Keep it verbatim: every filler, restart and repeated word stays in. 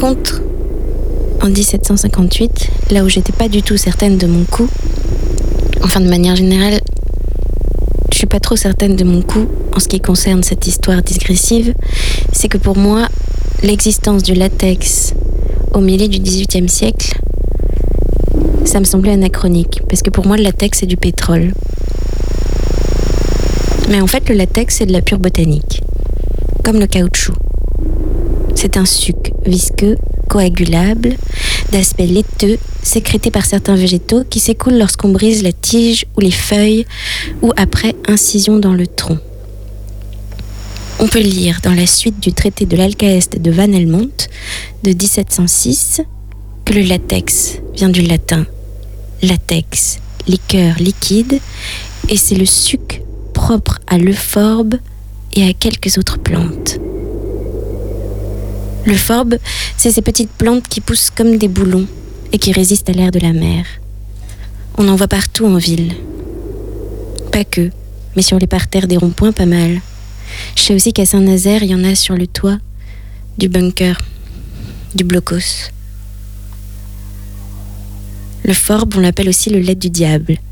contre, en dix-sept cent cinquante-huit, là où j'étais pas du tout certaine de mon coup, enfin de manière générale, je suis pas trop certaine de mon coup en ce qui concerne cette histoire digressive, c'est que pour moi, l'existence du latex au milieu du dix-huitième siècle, ça me semblait anachronique, parce que pour moi, le latex, c'est du pétrole. Mais en fait, le latex, c'est de la pure botanique, comme le caoutchouc. C'est un suc visqueux, coagulable, d'aspect laiteux, sécrété par certains végétaux qui s'écoulent lorsqu'on brise la tige ou les feuilles ou après incision dans le tronc. On peut lire dans la suite du traité de l'Alcaeste de Van Helmont de dix-sept cent six que le latex vient du latin latex, liqueur liquide, et c'est le suc propre à l'euphorbe et à quelques autres plantes. L'euphorbe, c'est ces petites plantes qui poussent comme des boulons et qui résistent à l'air de la mer. On en voit partout en ville. Pas que, mais sur les parterres des ronds-points, pas mal. Je sais aussi qu'à Saint-Nazaire, il y en a sur le toit du bunker, du blocos. L'euphorbe, on l'appelle aussi le lait du diable.